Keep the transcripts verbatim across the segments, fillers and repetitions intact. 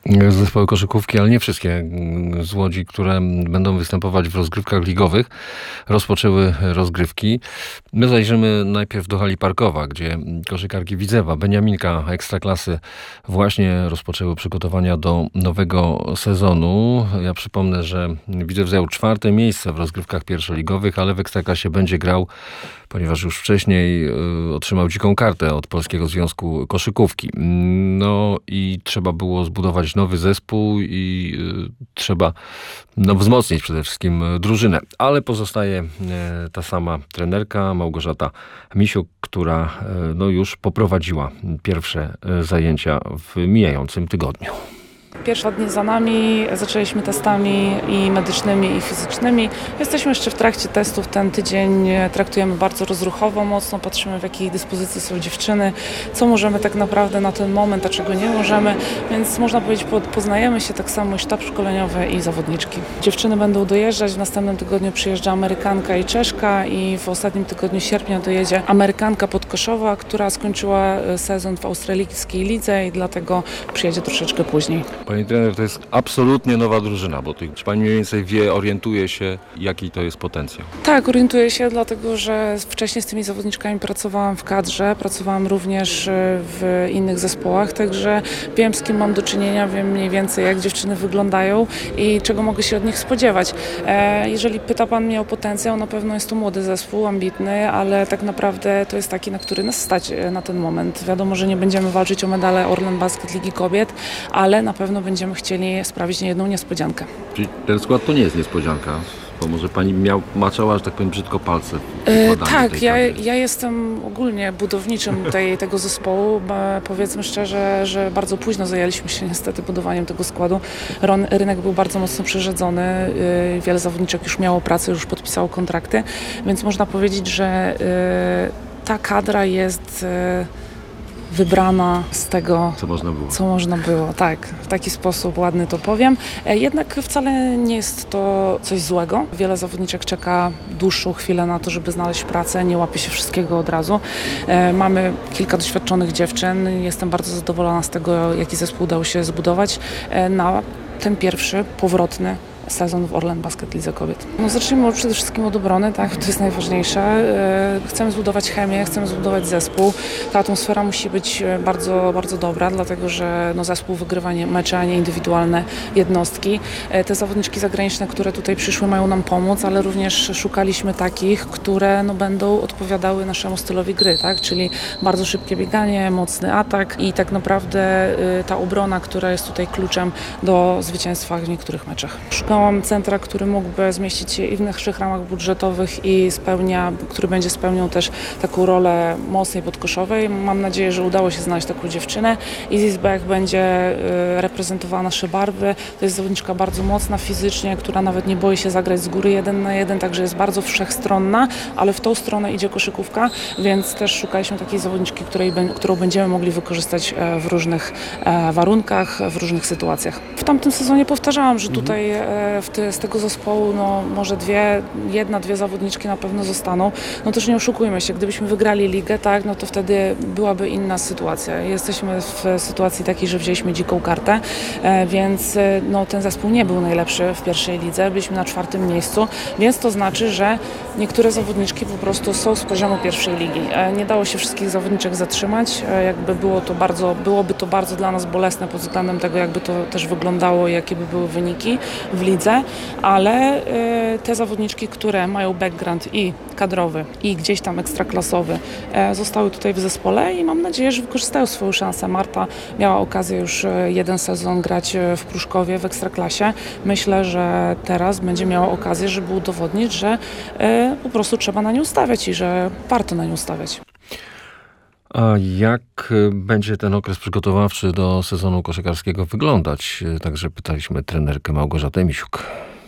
zespoły koszykówki, ale nie wszystkie z Łodzi, które będą występować w rozgrywkach ligowych, rozpoczęły rozgrywki. My zajrzymy najpierw do hali Parkowa, gdzie koszykarki Widzewa, Beniaminka Ekstraklasy właśnie rozpoczęły przygotowania do nowego sezonu. Ja przypomnę, że Widzew zajął czwarte miejsce w rozgrywkach pierwszoligowych, ale w Ekstraklasie będzie grał, ponieważ już wcześniej y, otrzymał dziką kartę od Polskiego Związku Koszykówki. No i trzeba było zbudować nowy zespół i y, trzeba no, wzmocnić przede wszystkim drużynę. Ale pozostaje y, ta sama trenerka Małgorzata Misiuk, która y, no, już poprowadziła pierwsze y, zajęcia w mijającym tygodniu. Pierwsze dni za nami, zaczęliśmy testami i medycznymi, i fizycznymi. Jesteśmy jeszcze w trakcie testów. Ten tydzień traktujemy bardzo rozruchowo, mocno patrzymy, w jakiej dyspozycji są dziewczyny, co możemy tak naprawdę na ten moment, a czego nie możemy. Więc można powiedzieć, poznajemy się tak samo i sztab szkoleniowy, i zawodniczki. Dziewczyny będą dojeżdżać, w następnym tygodniu przyjeżdża Amerykanka i Czeszka i w ostatnim tygodniu sierpnia dojedzie Amerykanka Podkoszowa, która skończyła sezon w australijskiej lidze i dlatego przyjedzie troszeczkę później. Pani trener, to jest absolutnie nowa drużyna, bo czy pani mniej więcej wie, orientuje się, jaki to jest potencjał? Tak, orientuję się, dlatego że wcześniej z tymi zawodniczkami pracowałam w kadrze, pracowałam również w innych zespołach, także wiem, z kim mam do czynienia, wiem mniej więcej, jak dziewczyny wyglądają i czego mogę się od nich spodziewać. Jeżeli pyta pan mnie o potencjał, na pewno jest to młody zespół, ambitny, ale tak naprawdę to jest taki, na który nas stać na ten moment. Wiadomo, że nie będziemy walczyć o medale Orlen Basket Ligi Kobiet, ale na pewno będziemy chcieli sprawić niejedną niespodziankę. Czyli ten skład to nie jest niespodzianka? Bo może pani miał, maczała, że tak powiem, brzydko palce. E, tak, ja, ja jestem ogólnie budowniczym tej, tego zespołu. Powiedzmy szczerze, że bardzo późno zajęliśmy się niestety budowaniem tego składu. Ron, rynek był bardzo mocno przerzedzony. Yy, wiele zawodniczek już miało pracę, już podpisało kontrakty, więc można powiedzieć, że yy, ta kadra jest yy, wybrana z tego, co można było. Co można było, tak. W taki sposób ładny to powiem. Jednak wcale nie jest to coś złego. Wiele zawodniczek czeka dłuższą chwilę na to, żeby znaleźć pracę. Nie łapie się wszystkiego od razu. Mamy kilka doświadczonych dziewczyn. Jestem bardzo zadowolona z tego, jaki zespół udało się zbudować na ten pierwszy, powrotny sezon w Orlen Basket Lidze Kobiet. No, zacznijmy przede wszystkim od obrony, tak? To jest najważniejsze. Chcemy zbudować chemię, chcemy zbudować zespół. Ta atmosfera musi być bardzo, bardzo dobra, dlatego że no, zespół wygrywa mecze, a nie indywidualne jednostki. Te zawodniczki zagraniczne, które tutaj przyszły, mają nam pomóc, ale również szukaliśmy takich, które no, będą odpowiadały naszemu stylowi gry, tak? Czyli bardzo szybkie bieganie, mocny atak i tak naprawdę ta obrona, która jest tutaj kluczem do zwycięstwa w niektórych meczach. Szukałam centra, który mógłby zmieścić się i w naszych ramach budżetowych i spełnia, który będzie spełniał też taką rolę mocnej podkoszowej. Mam nadzieję, że udało się znaleźć taką dziewczynę. Izzy Beck będzie reprezentowała nasze barwy. To jest zawodniczka bardzo mocna fizycznie, która nawet nie boi się zagrać z góry jeden na jeden, także jest bardzo wszechstronna, ale w tą stronę idzie koszykówka, więc też szukaliśmy takiej zawodniczki, której, którą będziemy mogli wykorzystać w różnych warunkach, w różnych sytuacjach. W tamtym sezonie powtarzałam, że tutaj w te, z tego zespołu no, może dwie, jedna, dwie zawodniczki na pewno zostaną. No też nie oszukujmy się, gdybyśmy wygrali ligę, tak, no to wtedy byłaby inna sytuacja. Jesteśmy w sytuacji takiej, że wzięliśmy dziką kartę, e, więc no, ten zespół nie był najlepszy w pierwszej lidze, byliśmy na czwartym miejscu, więc to znaczy, że niektóre zawodniczki po prostu są z poziomu pierwszej ligi. E, nie dało się wszystkich zawodniczek zatrzymać, e, jakby było to bardzo, byłoby to bardzo dla nas bolesne pod względem tego, jakby to też wyglądało, jakie by były wyniki w lidze, ale y, te zawodniczki, które mają background i kadrowy, i gdzieś tam ekstraklasowy, e, zostały tutaj w zespole i mam nadzieję, że wykorzystają swoją szansę. Marta miała okazję już jeden sezon grać w Pruszkowie w ekstraklasie. Myślę, że teraz będzie miała okazję, żeby udowodnić, że e, po prostu trzeba na nią stawiać i że warto na nią stawiać. A jak będzie ten okres przygotowawczy do sezonu koszykarskiego wyglądać? Także pytaliśmy trenerkę Małgorzatę Misiuk.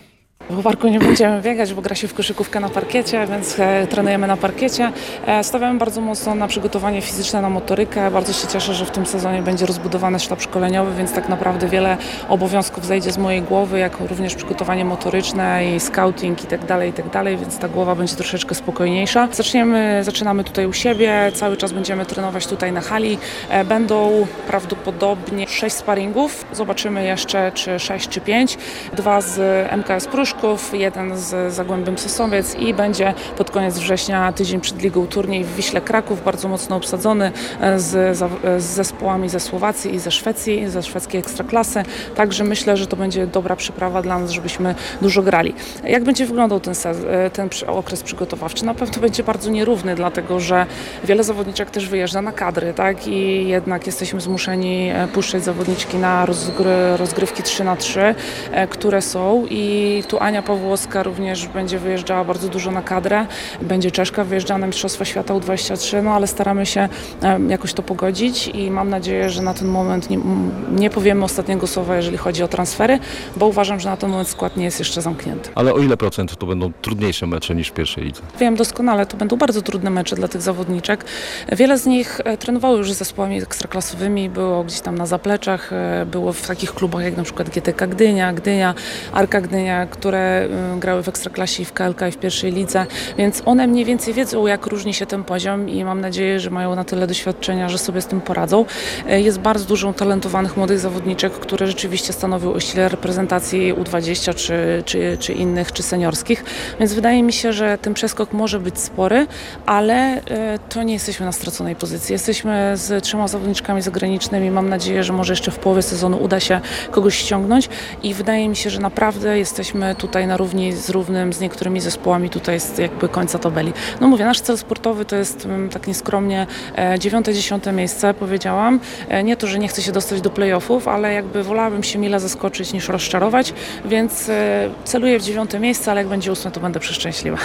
W parku nie będziemy biegać, bo gra się w koszykówkę na parkiecie, więc e, trenujemy na parkiecie. E, stawiamy bardzo mocno na przygotowanie fizyczne, na motorykę. Bardzo się cieszę, że w tym sezonie będzie rozbudowany sztab szkoleniowy, więc tak naprawdę wiele obowiązków zejdzie z mojej głowy, jak również przygotowanie motoryczne i scouting i tak dalej, i tak dalej, więc ta głowa będzie troszeczkę spokojniejsza. Zaczniemy, zaczynamy tutaj u siebie, cały czas będziemy trenować tutaj na hali. E, będą prawdopodobnie sześć sparingów, zobaczymy jeszcze czy sześć czy pięć. Dwa z M K S Pruszków, jeden z Zagłębiem Sosnowiec i będzie pod koniec września, tydzień przed ligą, turniej w Wiśle Kraków, bardzo mocno obsadzony z, z zespołami ze Słowacji i ze Szwecji, ze szwedzkiej ekstraklasy. Także myślę, że to będzie dobra przyprawa dla nas, żebyśmy dużo grali. Jak będzie wyglądał ten, ten okres przygotowawczy? Na pewno będzie bardzo nierówny, dlatego że wiele zawodniczek też wyjeżdża na kadry, tak? I jednak jesteśmy zmuszeni puszczać zawodniczki na rozgry, rozgrywki trzy na trzy, które są i tu Ania Pawłowska również będzie wyjeżdżała bardzo dużo na kadrę. Będzie Czeszka wyjeżdżała na Mistrzostwa Świata U dwadzieścia trzy, no ale staramy się jakoś to pogodzić i mam nadzieję, że na ten moment nie, nie powiemy ostatniego słowa, jeżeli chodzi o transfery, bo uważam, że na ten moment skład nie jest jeszcze zamknięty. Ale o ile procent to będą trudniejsze mecze niż w pierwszej lidze? Wiem doskonale, to będą bardzo trudne mecze dla tych zawodniczek. Wiele z nich trenowało już z zespołami ekstraklasowymi, było gdzieś tam na zapleczach, było w takich klubach jak na przykład G T K Gdynia, Gdynia, Arka Gdynia, które grały w Ekstraklasie i w K L K i w pierwszej lidze, więc one mniej więcej wiedzą, jak różni się ten poziom i mam nadzieję, że mają na tyle doświadczenia, że sobie z tym poradzą. Jest bardzo dużo utalentowanych młodych zawodniczek, które rzeczywiście stanowią o ściele reprezentacji U dwadzieścia czy, czy, czy innych, czy seniorskich, więc wydaje mi się, że ten przeskok może być spory, ale to nie jesteśmy na straconej pozycji. Jesteśmy z trzema zawodniczkami zagranicznymi, mam nadzieję, że może jeszcze w połowie sezonu uda się kogoś ściągnąć i wydaje mi się, że naprawdę jesteśmy tutaj na równi z równym z niektórymi zespołami, tutaj jest jakby końca tabeli. No mówię, nasz cel sportowy to jest tak nieskromnie dziewiąte, dziesiąte miejsce, powiedziałam. Nie to, że nie chcę się dostać do play-offów, ale jakby wolałabym się mile zaskoczyć niż rozczarować, więc celuję w dziewiąte miejsce, ale jak będzie ósme, to będę przeszczęśliwa.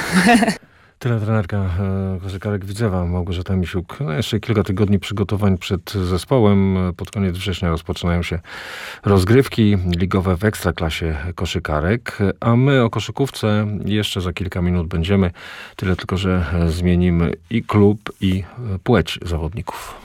Tyle trenerka koszykarek Widzewa, Małgorzata Misiuk. No jeszcze kilka tygodni przygotowań przed zespołem. Pod koniec września rozpoczynają się rozgrywki ligowe w Ekstraklasie koszykarek, a my o koszykówce jeszcze za kilka minut będziemy. Tyle tylko, że zmienimy i klub, i płeć zawodników.